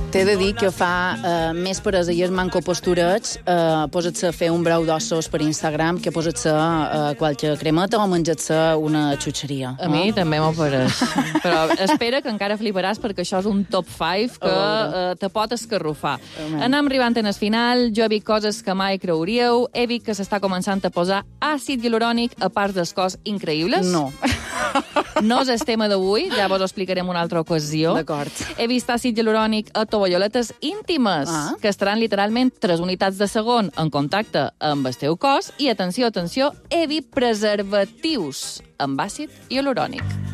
T'he de dir que fa més peresa i es manco posturets posar-se a fer un brou d'ossos per Instagram que posar-se qualque cremeta o menjar-se una xutxeria. A mi també m'ho pareix. Però espera que encara fliparàs perquè això és un top 5 que te pot escarrufar. Anem arribant en el final. Jo he vist coses que mai creuríeu. He vist que s'està començant a posar àcid hialurònic a parts del cos increïbles. No. No és el tema d'avui, ja vos ho explicarem en una altra ocasió. D'acord. He vist àcid hialurònic a tovalloletes íntimes, que estaran literalment 3 unitats de segon en contacte amb el teu cos. I atenció, atenció, he vist preservatius amb àcid hialurònic.